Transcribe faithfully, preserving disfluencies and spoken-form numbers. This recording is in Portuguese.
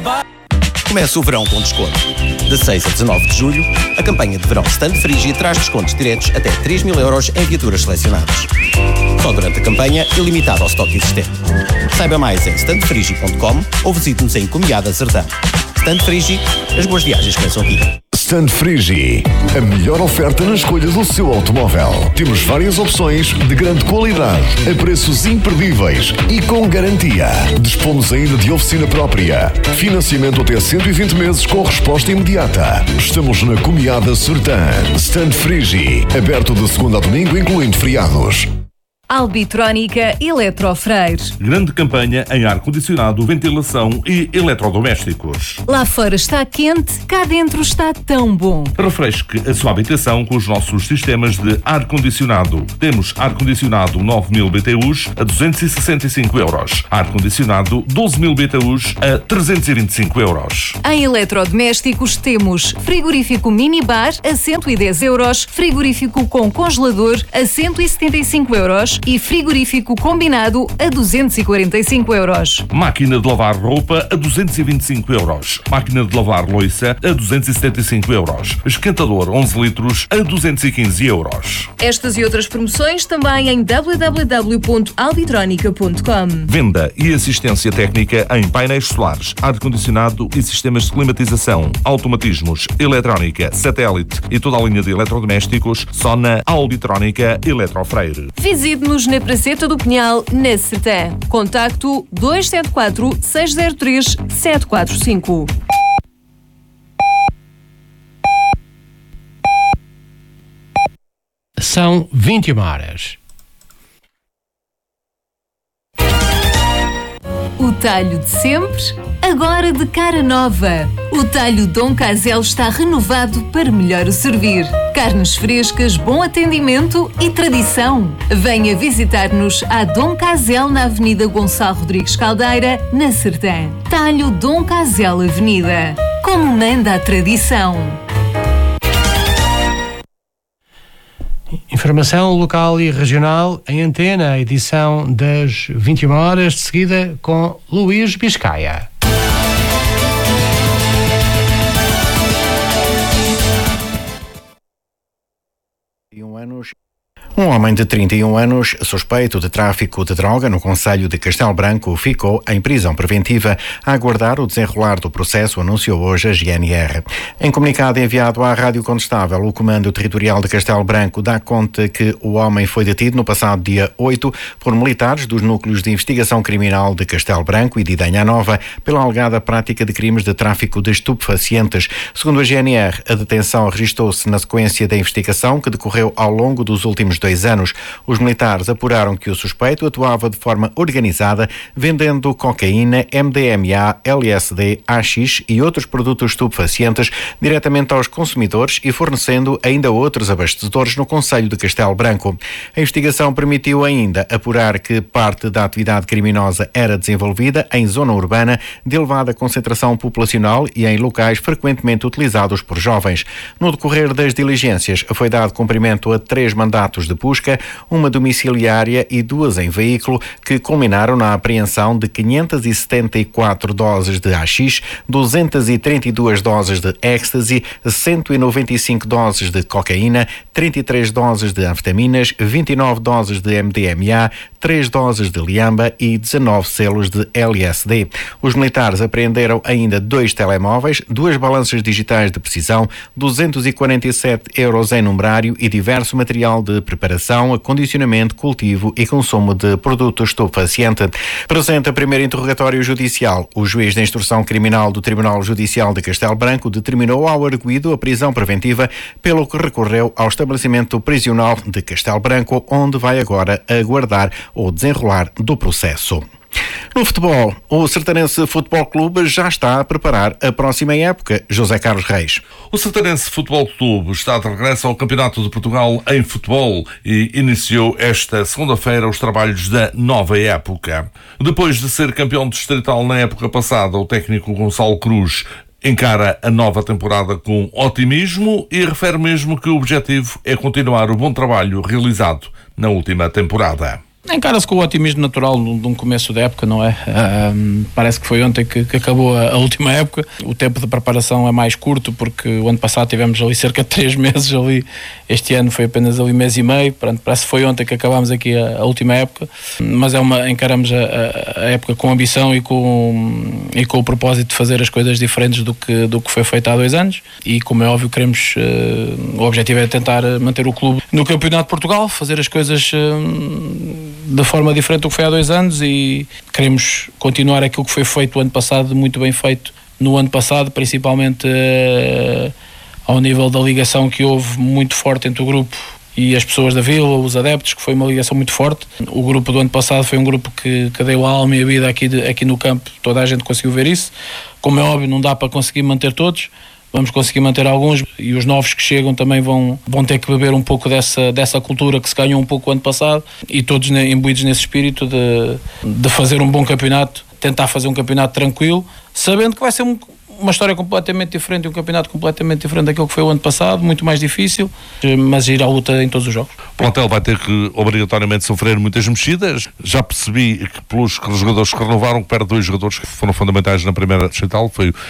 Começa o verão com desconto. De seis a dezanove de julho, a campanha de verão Stand Frigi traz descontos diretos até três mil euros em viaturas selecionadas. Só durante a campanha e limitado ao estoque existente. Saiba mais em stand frigi ponto com ou visite-nos em Comiada Zerdã. Stand Frigi, as boas viagens começam aqui. Stand Frigi, a melhor oferta na escolha do seu automóvel. Temos várias opções de grande qualidade, a preços imperdíveis e com garantia. Dispomos ainda de oficina própria. Financiamento até cento e vinte meses com resposta imediata. Estamos na Comiada Zerdã. Stand Frigi, aberto de segunda a domingo, incluindo feriados. Albitrónica Eletrofreire. Grande campanha em ar-condicionado, ventilação e eletrodomésticos. Lá fora está quente, cá dentro está tão bom. Refresque a sua habitação com os nossos sistemas de ar-condicionado. Temos ar-condicionado nove mil B T Us a duzentos e sessenta e cinco euros. Ar-condicionado doze mil B T Us a trezentos e vinte e cinco euros. Em eletrodomésticos temos frigorífico minibar a cento e dez euros, frigorífico com congelador a cento e setenta e cinco euros e frigorífico combinado a duzentos e quarenta e cinco euros. Máquina de lavar roupa a duzentos e vinte e cinco euros. Máquina de lavar louça a duzentos e setenta e cinco euros. Esquentador onze litros a duzentos e quinze euros. Estas e outras promoções também em w w w ponto albitrónica ponto com. Venda e assistência técnica em painéis solares, ar-condicionado e sistemas de climatização, automatismos, eletrónica, satélite e toda a linha de eletrodomésticos só na Albitrónica Eletrofreire. Visite-nos na Praceta do Pinhal, na Sertã. Contacto dois sete quatro, seis zero três, sete quatro cinco. São vinte e uma horas. O talho de sempre, agora de cara nova. O talho Dom Casel está renovado para melhor o servir. Carnes frescas, bom atendimento e tradição. Venha visitar-nos à Dom Casel na Avenida Gonçalo Rodrigues Caldeira, na Sertã. Talho Dom Casel Avenida. Como manda a tradição. Informação local e regional em antena, edição das vinte e uma horas, de seguida com Luís Biscaia. anos. Um homem de trinta e um anos, suspeito de tráfico de droga no concelho de Castelo Branco, ficou em prisão preventiva a aguardar o desenrolar do processo, anunciou hoje a G N R. Em comunicado enviado à Rádio Condestável, o Comando Territorial de Castelo Branco dá conta que o homem foi detido no passado dia oito por militares dos núcleos de investigação criminal de Castelo Branco e de Idanha Nova pela alegada prática de crimes de tráfico de estupefacientes. Segundo a G N R, a detenção registou-se na sequência da investigação que decorreu ao longo dos últimos dois anos. Os militares apuraram que o suspeito atuava de forma organizada, vendendo cocaína, M D M A, L S D, A X e outros produtos estupefacientes diretamente aos consumidores e fornecendo ainda outros abastecedores no concelho de Castelo Branco. A investigação permitiu ainda apurar que parte da atividade criminosa era desenvolvida em zona urbana de elevada concentração populacional e em locais frequentemente utilizados por jovens. No decorrer das diligências, foi dado cumprimento a três mandatos de busca, uma domiciliária e duas em veículo, que culminaram na apreensão de quinhentas e setenta e quatro doses de A X, duzentas e trinta e duas doses de ecstasy, cento e noventa e cinco doses de cocaína, trinta e três doses de anfetaminas, vinte e nove doses de M D M A, três doses de liamba e dezanove selos de L S D. Os militares apreenderam ainda dois telemóveis, duas balanças digitais de precisão, duzentos e quarenta e sete euros em numerário e diverso material de preparação, acondicionamento, cultivo e consumo de produto estupefaciente. Presente a primeiro interrogatório judicial, o juiz de instrução criminal do Tribunal Judicial de Castelo Branco determinou ao arguido a prisão preventiva, pelo que recorreu ao estabelecimento prisional de Castelo Branco, onde vai agora aguardar o desenrolar do processo. No futebol, o Sertanense Futebol Clube já está a preparar a próxima época. José Carlos Reis. O Sertanense Futebol Clube está de regresso ao Campeonato de Portugal em futebol e iniciou esta segunda-feira os trabalhos da nova época. Depois de ser campeão distrital na época passada, o técnico Gonçalo Cruz encara a nova temporada com otimismo e refere mesmo que o objetivo é continuar o bom trabalho realizado na última temporada. Encara-se com o otimismo natural de um começo da época, não é? Um, parece que foi ontem que, que acabou a, a última época. O tempo de preparação é mais curto, porque o ano passado tivemos ali cerca de três meses ali. Este ano foi apenas ali mês e meio. Portanto, parece que foi ontem que acabámos aqui a, a última época. Mas é uma, encaramos a, a época com ambição e com, e com o propósito de fazer as coisas diferentes do que, do que foi feito há dois anos. E, como é óbvio, queremos... Uh, o objetivo é tentar manter o clube no Campeonato de Portugal, fazer as coisas... Uh, de forma diferente do que foi há dois anos e queremos continuar aquilo que foi feito o ano passado, muito bem feito no ano passado, principalmente uh, ao nível da ligação que houve muito forte entre o grupo e as pessoas da Vila, os adeptos, que foi uma ligação muito forte. O grupo do ano passado foi um grupo que, que deu a alma e a vida aqui, de, aqui no campo, toda a gente conseguiu ver isso. Como é óbvio, não dá para conseguir manter todos, vamos conseguir manter alguns e os novos que chegam também vão, vão ter que beber um pouco dessa, dessa cultura que se ganhou um pouco o ano passado e todos imbuídos nesse espírito de, de fazer um bom campeonato, tentar fazer um campeonato tranquilo, sabendo que vai ser um, uma história completamente diferente, um campeonato completamente diferente daquilo que foi o ano passado, muito mais difícil, mas ir à luta em todos os jogos. O plantel vai ter que obrigatoriamente sofrer muitas mexidas. Já percebi que pelos jogadores que renovaram, que perde dois jogadores que foram fundamentais na primeira distrital, foi